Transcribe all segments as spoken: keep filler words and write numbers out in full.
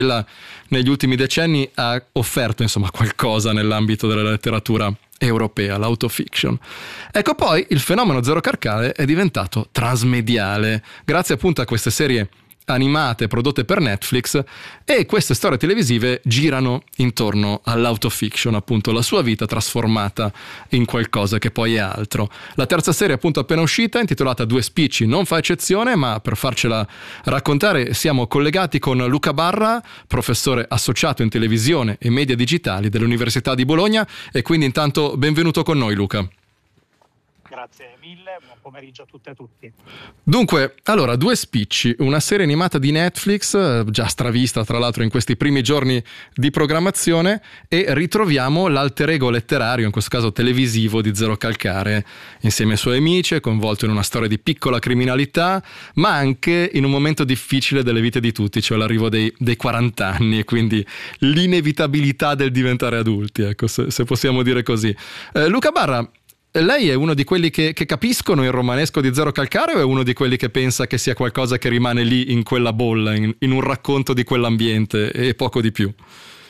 quella negli ultimi decenni ha offerto insomma qualcosa nell'ambito della letteratura europea, l'autofiction. Ecco, poi il fenomeno Zero Calcare è diventato transmediale grazie appunto a queste serie animate prodotte per Netflix, e queste storie televisive girano intorno all'autofiction, appunto la sua vita trasformata in qualcosa che poi è altro. La terza serie appunto appena uscita, intitolata Due spicci, non fa eccezione, ma per farcela raccontare siamo collegati con Luca Barra, professore associato in televisione e media digitali dell'Università di Bologna, e quindi intanto benvenuto con noi, Luca. Grazie mille, buon pomeriggio a tutte e a tutti. Dunque, allora, Due spicci, una serie animata di Netflix, già stravista tra l'altro in questi primi giorni di programmazione, e ritroviamo l'alter ego letterario, in questo caso televisivo, di Zero Calcare, insieme ai suoi amici, coinvolto in una storia di piccola criminalità, ma anche in un momento difficile delle vite di tutti, cioè l'arrivo dei, dei quaranta anni, e quindi l'inevitabilità del diventare adulti, ecco, se, se possiamo dire così. Eh, Luca Barra, lei è uno di quelli che, che capiscono il romanesco di Zero Calcare, o è uno di quelli che pensa che sia qualcosa che rimane lì in quella bolla, in, in un racconto di quell'ambiente e poco di più?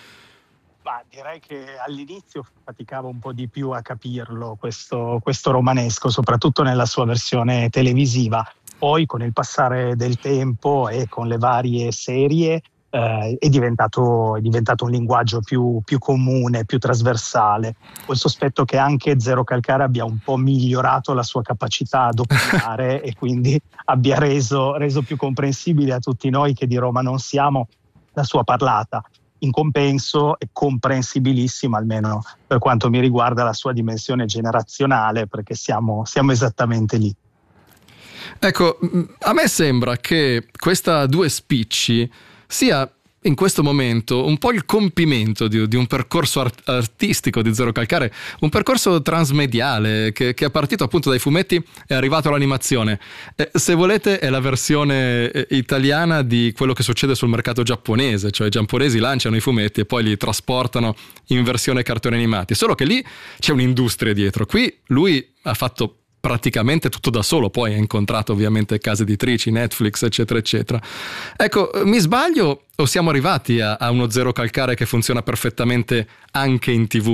Ma direi che all'inizio faticavo un po' di più a capirlo questo, questo romanesco, soprattutto nella sua versione televisiva. Poi con il passare del tempo e con le varie serie Eh, è, diventato, è diventato un linguaggio più, più comune, più trasversale. Ho il sospetto che anche Zero Calcare abbia un po' migliorato la sua capacità ad opinare e quindi abbia reso, reso più comprensibile a tutti noi che di Roma non siamo la sua parlata. In compenso è comprensibilissima, almeno per quanto mi riguarda, la sua dimensione generazionale, perché siamo, siamo esattamente lì. Ecco, a me sembra che questa Due spicci sia in questo momento un po' il compimento di, di un percorso art- artistico di Zero Calcare, un percorso transmediale che, che è partito appunto dai fumetti e è arrivato all'animazione. Eh, se volete è la versione eh, italiana di quello che succede sul mercato giapponese, cioè i giapponesi lanciano i fumetti e poi li trasportano in versione cartoni animati, solo che lì c'è un'industria dietro. Qui lui ha fatto praticamente tutto da solo, poi ha incontrato ovviamente case editrici, Netflix, eccetera eccetera. Ecco, mi sbaglio o siamo arrivati a, a uno Zero Calcare che funziona perfettamente anche in tivù?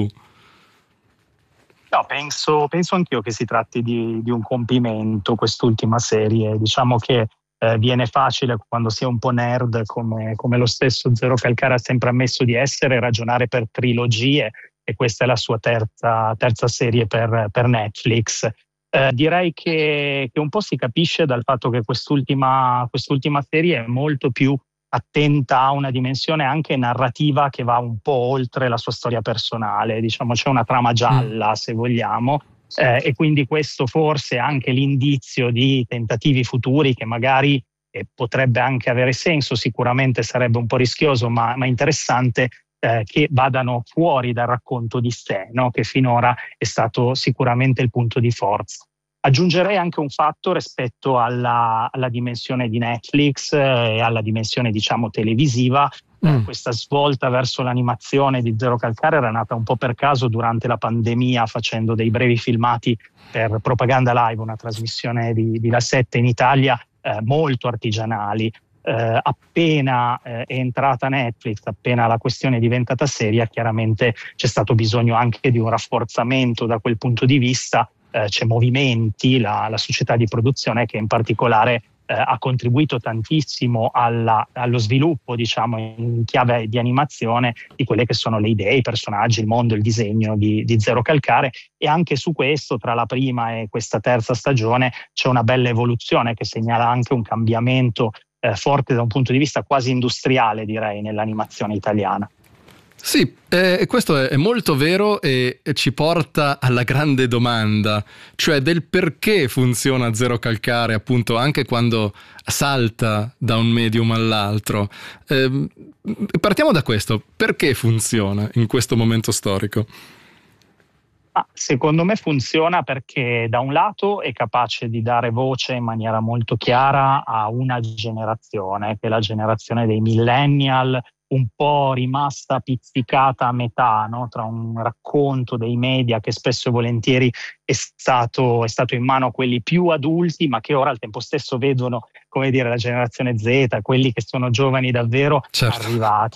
No, penso, penso anch'io che si tratti di, di un compimento quest'ultima serie. Diciamo che eh, viene facile, quando si è un po' nerd come, come lo stesso Zero Calcare ha sempre ammesso di essere, ragionare per trilogie, e questa è la sua terza, terza serie per, per Netflix. Eh, direi che, che un po' si capisce dal fatto che quest'ultima, quest'ultima serie è molto più attenta a una dimensione anche narrativa che va un po' oltre la sua storia personale. Diciamo, c'è una trama gialla, se vogliamo, eh, e quindi questo forse è anche l'indizio di tentativi futuri che magari eh, potrebbe anche avere senso, sicuramente sarebbe un po' rischioso, ma, ma interessante, Eh, che vadano fuori dal racconto di sé, no? Che finora è stato sicuramente il punto di forza. Aggiungerei anche un fatto rispetto alla, alla dimensione di Netflix eh, e alla dimensione, diciamo, televisiva. Mm. Eh, questa svolta verso l'animazione di Zero Calcare era nata un po' per caso durante la pandemia, facendo dei brevi filmati per Propaganda Live, una trasmissione di, di La sette in Italia, eh, molto artigianali. Eh, appena eh, è entrata Netflix, appena la questione è diventata seria, chiaramente c'è stato bisogno anche di un rafforzamento da quel punto di vista. Eh, c'è Movimenti, la, la società di produzione, che in particolare eh, ha contribuito tantissimo alla, allo sviluppo, diciamo, in chiave di animazione di quelle che sono le idee, i personaggi, il mondo, il disegno di, di Zero Calcare. E anche su questo, tra la prima e questa terza stagione, c'è una bella evoluzione che segnala anche un cambiamento Eh, forte da un punto di vista quasi industriale, direi, nell'animazione italiana. Sì, eh, questo è molto vero e, e ci porta alla grande domanda, cioè del perché funziona Zero Calcare, appunto, anche quando salta da un medium all'altro. Eh, partiamo da questo: perché funziona in questo momento storico? Ah, secondo me funziona perché da un lato è capace di dare voce in maniera molto chiara a una generazione, che è la generazione dei millennial, un po' rimasta pizzicata a metà, no? Tra un racconto dei media che spesso e volentieri è stato, è stato in mano a quelli più adulti, ma che ora al tempo stesso vedono, come dire, la generazione Z, quelli che sono giovani davvero, certo. arrivati